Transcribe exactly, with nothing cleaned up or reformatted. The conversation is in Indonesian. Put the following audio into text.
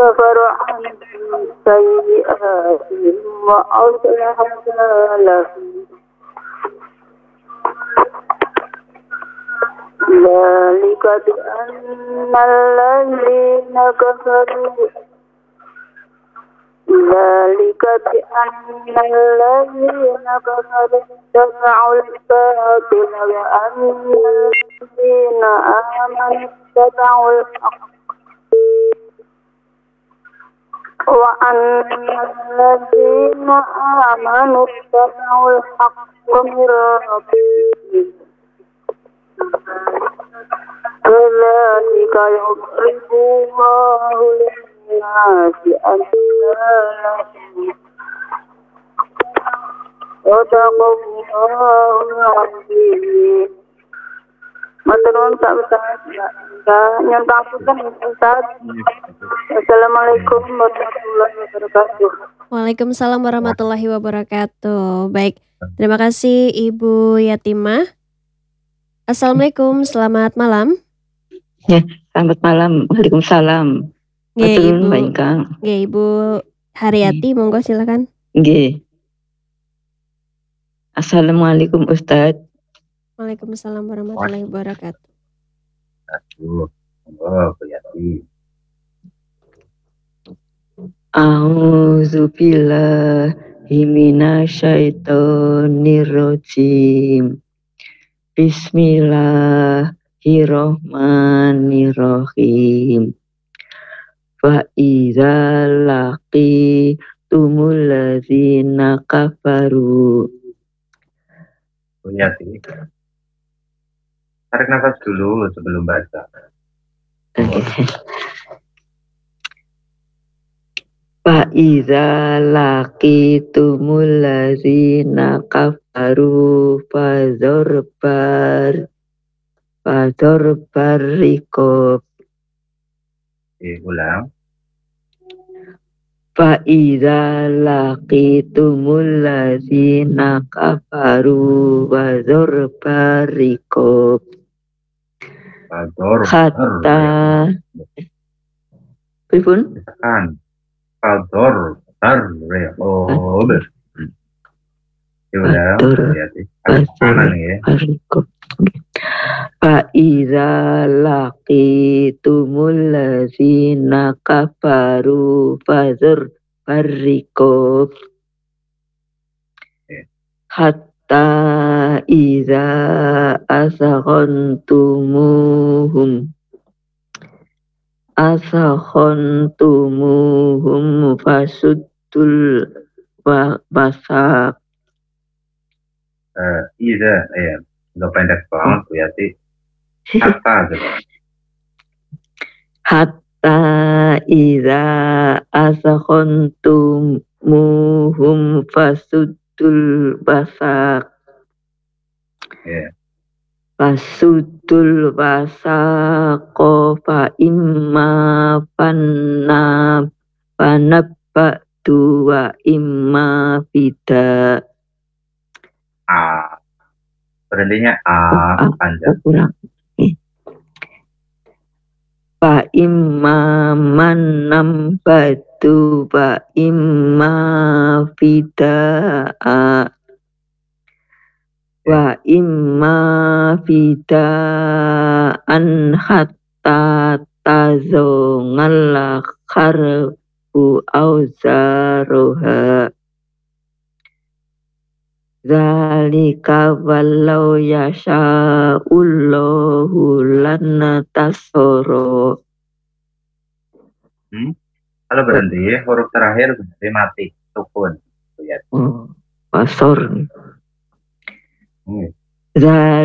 كفروا عنهم سيئاتهم وأصلح بالهم ذلك بأن الذين كفروا ذلك بأن الذين كفروا اتبعوا الباطل وأن الذين آمنوا اتبعوا الحق وأن الذين آمنوا اتبعوا الحق من ربهم كذلك يضرب الله للناس أمثالهم صدق الله العظيم. Maturun tak Ustaz, nyontak Ustaz. Assalamualaikum warahmatullahi wabarakatuh. Waalaikumsalam warahmatullahi wabarakatuh. Baik, terima kasih Ibu Yatimah. Assalamualaikum, selamat malam. Ya, selamat malam. Waalaikumsalam. Nggih, Matur Ibu. Mbak Ingkang. Nggih, Ibu Haryati, monggo silakan. Nggih. Assalamualaikum Ustaz. Waalaikumsalam warahmatullahi wabarakatuh. Aduh, monggo Bu Yati. A'udzu billahi minasyaitonir rajim. Bismillahirrahmanirrahim. Fa idza laqitumul ladzina kafaru. Bu Yati. Tarik nafas dulu sebelum baca. Okay. Fa idza laqitumul ladzina kafaru fadzarbar fadzarbar riqab. Oke, ulang. Fa idza laqitumul ladzina kafaru fadzarbar riqab. Fadzor. Hatta pripun? Tekan. Fadzor. Tar. Oh, ber. Ulang. Bu Yati. Kanan ya. Fa idza laqitumul ladzina kafaru fadzarbar riqab. Hatta idza asaghtumuhum asaghtumuhum fasuddul wasaq. Uh, Iza, ya, udah pendek banget Bu Yati. Hatta gitu. Hatta idza asaghtumuhum fasuddul wasaq. Ya. Fasuddul wasaqo fa imma fanna fanabbatu wa imma fida. A. Berhentinya A. Oh, Panjang. kurang. Fa imma manam batu fa imma fida'a wa imma fida'an hatta tazongal kharbu auzaruha. Zalika walau yasha'ullahu lanatasoro. Hmm? Kalau berhenti, huruf terakhir berhenti mati, sukun. Oh, pasor. Hmm. Zalika